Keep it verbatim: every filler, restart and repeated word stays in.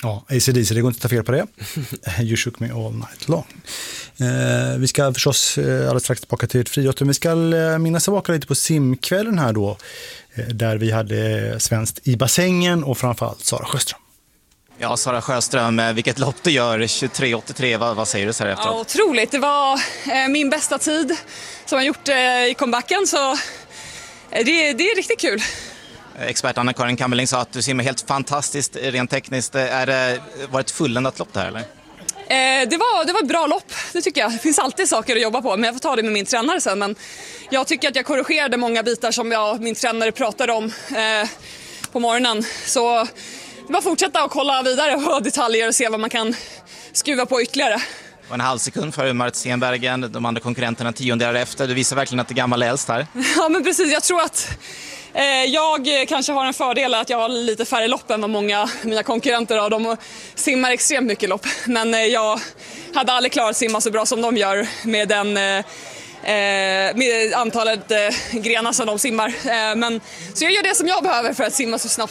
Ja, A C D C, det går inte att ta fel på det. You shook me all night long. Eh, vi ska förstås eh, alldeles strax tillbaka till friidrotten. Vi ska eh, minnas tillbaka lite på simkvällen här då. Eh, där vi hade svenskt i bassängen och framförallt Sara Sjöström. Ja, Sara Sjöström, vilket lopp du gör, tjugotre åttiotre, vad, vad säger du så här efteråt? Ja, otroligt. Det var eh, min bästa tid som jag gjort eh, i comebacken, så eh, det, det är riktigt kul. Expert Anna-Karin Kammerling sa att du simmar helt fantastiskt rent tekniskt. Är det, var det ett fulländat lopp det här eller? Eh, det, var, det var ett bra lopp, det tycker jag. Det finns alltid saker att jobba på, men jag får ta det med min tränare sen. Men jag tycker att jag korrigerade många bitar som jag, min tränare pratade om eh, på morgonen. Så det var fortsätta att kolla vidare på detaljer och se vad man kan skruva på ytterligare. Och en halv sekund för Marit Stenbergen, de andra konkurrenterna tiondelar efter. Du visar verkligen att det är gammal äldst här. Ja, men precis. Jag tror att eh, jag kanske har en fördel att jag har lite färre lopp än vad många mina konkurrenter har. De simmar extremt mycket lopp. Men eh, jag hade aldrig klarat att simma så bra som de gör med den... Eh, med antalet eh, grenar som de simmar. Eh, men, så jag gör det som jag behöver för att simma så snabbt